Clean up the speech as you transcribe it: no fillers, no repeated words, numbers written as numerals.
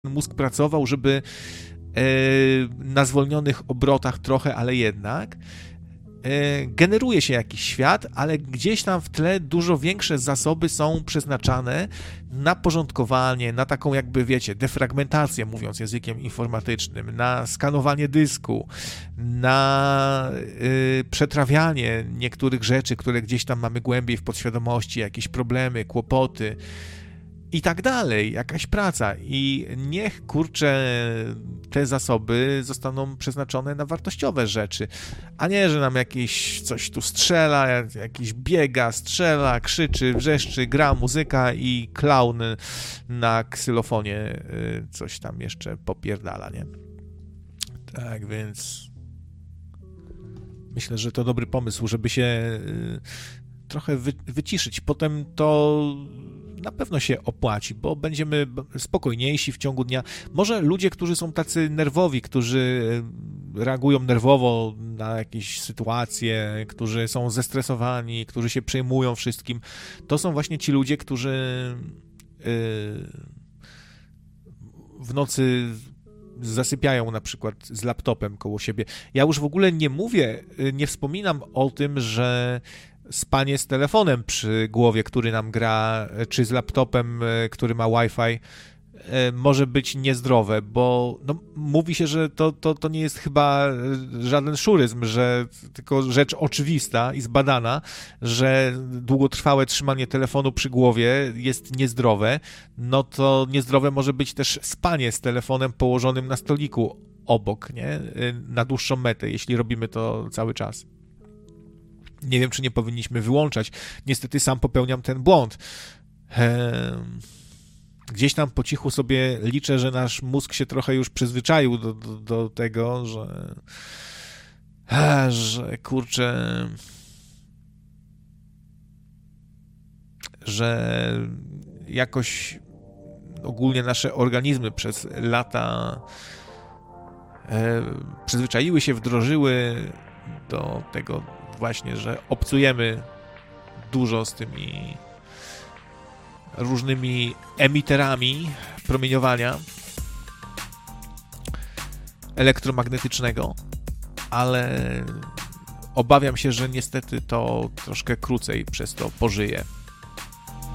mózg pracował, żeby na zwolnionych obrotach trochę, ale jednak generuje się jakiś świat, ale gdzieś tam w tle dużo większe zasoby są przeznaczane na porządkowanie, na taką jakby, wiecie, defragmentację, mówiąc językiem informatycznym, na skanowanie dysku, na przetrawianie niektórych rzeczy, które gdzieś tam mamy głębiej w podświadomości, jakieś problemy, kłopoty i tak dalej, jakaś praca. I niech, kurczę, te zasoby zostaną przeznaczone na wartościowe rzeczy, a nie, że nam jakieś coś tu strzela, jakiś biega, strzela, krzyczy, wrzeszczy, gra muzyka i klaun na ksylofonie coś tam jeszcze popierdala, nie? Tak więc myślę, że to dobry pomysł, żeby się trochę wyciszyć. Potem to na pewno się opłaci, bo będziemy spokojniejsi w ciągu dnia. Może ludzie, którzy są tacy nerwowi, którzy reagują nerwowo na jakieś sytuacje, którzy są zestresowani, którzy się przejmują wszystkim, to są właśnie ci ludzie, którzy w nocy zasypiają na przykład z laptopem koło siebie. Ja już w ogóle nie wspominam o tym, że spanie z telefonem przy głowie, który nam gra, czy z laptopem, który ma Wi-Fi, może być niezdrowe, bo no, mówi się, że to nie jest chyba żaden szuryzm, że tylko rzecz oczywista i zbadana, że długotrwałe trzymanie telefonu przy głowie jest niezdrowe. No to niezdrowe może być też spanie z telefonem położonym na stoliku obok, nie? Na dłuższą metę, jeśli robimy to cały czas. Nie wiem, czy nie powinniśmy wyłączać. Niestety sam popełniam ten błąd. Gdzieś tam po cichu sobie liczę, że nasz mózg się trochę już przyzwyczaił do tego, że kurczę, że jakoś ogólnie nasze organizmy przez lata przyzwyczaiły się, wdrożyły do tego właśnie, że obcujemy dużo z tymi różnymi emiterami promieniowania elektromagnetycznego, ale obawiam się, że niestety to troszkę krócej przez to pożyje.